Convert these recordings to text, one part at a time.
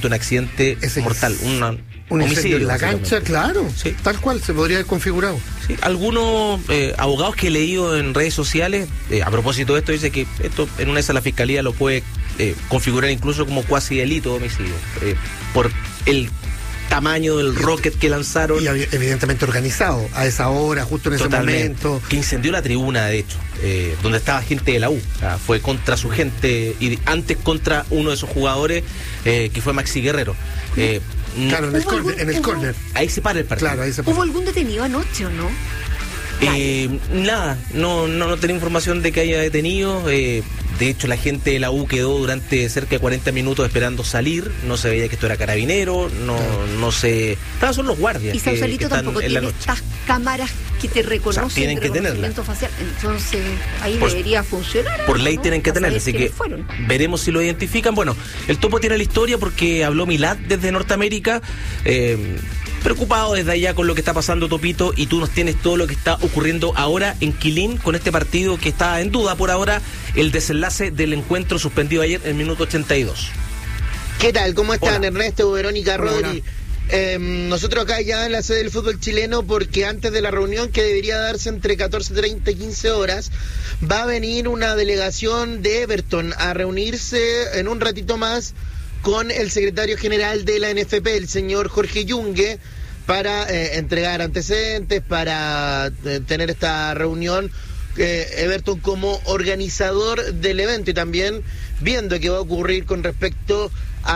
efectivamente un accidente mortal, un incendio homicidio en la cancha, claro, sí. Tal cual se podría haber configurado. Sí, algunos abogados que he leído en redes sociales, a propósito de esto, dice que esto en una de esas la fiscalía lo puede configurar incluso como cuasi delito de homicidio, por el tamaño del rocket que lanzaron. Y evidentemente organizado, a esa hora, justo en ese momento. Que incendió la tribuna, de hecho, donde estaba gente de la U. O sea, fue contra su gente y antes contra uno de sus jugadores, que fue Maxi Guerrero. Claro, en el córner. Ahí se para el partido. Claro, ahí se para. ¿Hubo algún detenido anoche o no? Nada, no tenía información de que haya detenido. De hecho, la gente de la U quedó durante cerca de 40 minutos esperando salir. No se veía que esto era carabinero, no se... Estaban solo los guardias. Y Sausalito tampoco tiene estas cámaras que te reconocen, o sea, tienen que tenerla. Facial. Entonces, ahí debería funcionar. Por ley, ¿no? Tienen que Para tenerla, así que veremos si lo identifican. Bueno, el Topo tiene la historia porque habló Milad desde Norteamérica. Preocupado desde allá con lo que está pasando, Topito, y tú nos tienes todo lo que está ocurriendo ahora en Quilín con este partido que está en duda por ahora, el desenlace del encuentro suspendido ayer en el minuto 82. ¿Qué tal? ¿Cómo están? Hola. Ernesto, Verónica, Hola, Rodri. Nosotros acá ya en la sede del fútbol chileno, porque antes de la reunión que debería darse entre 14:30 y 15 horas, va a venir una delegación de Everton a reunirse en un ratito más con el secretario general de la NFP, el señor Jorge Yungue, para entregar antecedentes, para tener esta reunión, Everton como organizador del evento y también viendo qué va a ocurrir con respecto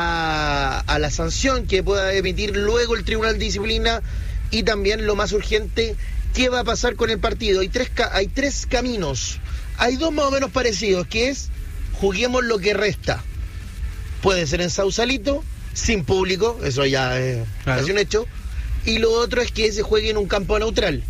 a la sanción que pueda emitir luego el Tribunal de Disciplina y también lo más urgente, qué va a pasar con el partido. Hay tres caminos, hay dos más o menos parecidos, que es juguemos lo que resta. Puede ser en Sausalito, sin público, eso ya es casi un hecho. Y lo otro es que se juegue en un campo neutral.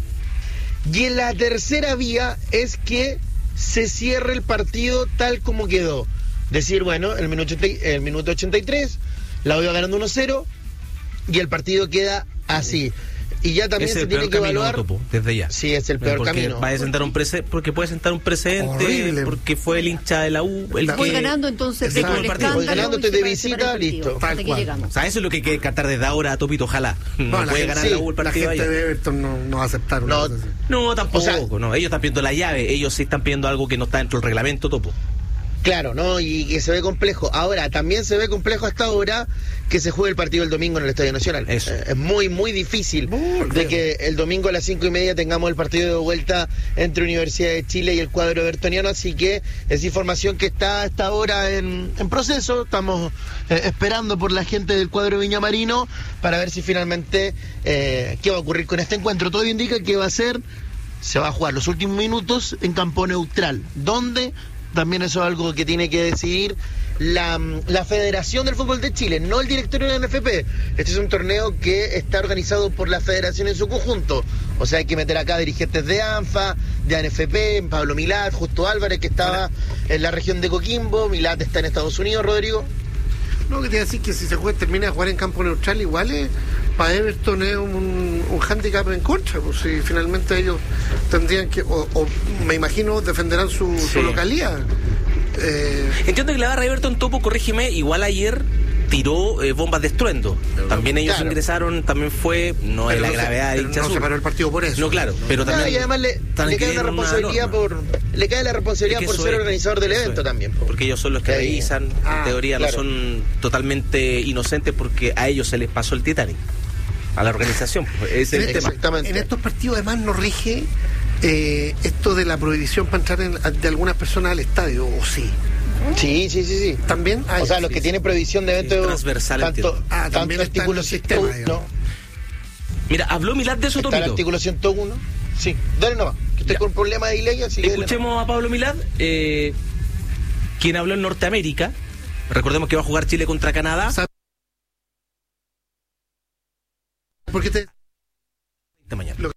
Y en la tercera vía es que se cierre el partido tal como quedó. Decir, bueno, el minuto 83, la voy ganando 1-0 y el partido queda así. Y ya también se tiene que evaluar. Topo, desde ya. Sí, es el peor camino. Porque puede sentar un precedente. Horrible. Porque fue el hincha de la U. Voy ganando, entonces. Voy ganando, estoy de visita, listo. Hasta que llegamos. O sea, eso es lo que hay que cantar desde ahora, Topito, ojalá. No puede ganar la U el partido. La gente de Everton no va a aceptar una cosa así. No, tampoco. O sea, no. Ellos están pidiendo la llave. Ellos sí están pidiendo algo que no está dentro del reglamento, Topo. Claro, ¿no? Y se ve complejo. Ahora, también se ve complejo hasta ahora que se juegue el partido el domingo en el Estadio Nacional. Eso. Es muy, muy difícil de que el domingo a las 5:30 tengamos el partido de vuelta entre Universidad de Chile y el cuadro evertoniano, así que es información que está hasta ahora en proceso. Estamos esperando por la gente del cuadro viñamarino para ver si finalmente qué va a ocurrir con este encuentro. Todo indica que se va a jugar los últimos minutos en campo neutral, donde también eso es algo que tiene que decidir la Federación del Fútbol de Chile, no el directorio de la NFP. Este es un torneo que está organizado por la Federación en su conjunto. O sea, hay que meter acá dirigentes de ANFA, de ANFP, Pablo Milad, Justo Álvarez, que estaba en la región de Coquimbo. Milad está en Estados Unidos, Rodrigo. No, que te iba a decir que si se termina de jugar en campo neutral, igual para Everton es un hándicap en contra, pues si finalmente ellos tendrían que, o me imagino, defenderán su localidad. Entiendo que la barra Everton, Topo, corrígeme, igual ayer tiró bombas de estruendo. También ellos ingresaron, también fue, no es la gravedad de hincha no se paró el partido por eso. No, claro, pero también. Y además le cae la responsabilidad por ser organizador del evento también. Porque ellos son los que revisan, en teoría claro. no son totalmente inocentes porque a ellos se les pasó el Titanic. A la organización, ese es el tema. Exactamente. En estos partidos además nos rige esto de la prohibición para entrar de algunas personas al estadio, ¿o sí? Sí. ¿También? O sea, los que tienen prohibición de eventos transversal, tanto también artículo 101, ¿no? Mira, habló Milad de eso, Está Topito. el artículo 101. Sí, dale nomás, que estoy con problemas de delay, así que escuchemos a Pablo Milad, quien habló en Norteamérica. Recordemos que va a jugar Chile contra Canadá. Porque de mañana.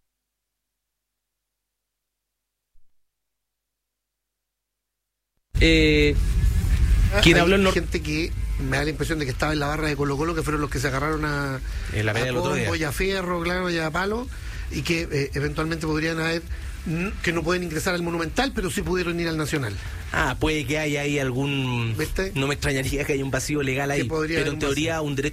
¿Quién habló en gente que me da la impresión de que estaba en la barra de Colo-Colo, que fueron los que se agarraron en la pelea del otro día, y a Fierro, claro, y a Palo, y que eventualmente podrían haber, que no pueden ingresar al Monumental, pero sí pudieron ir al Nacional. Puede que haya ahí algún... ¿Viste? No me extrañaría que haya un vacío legal ahí, pero en teoría un derecho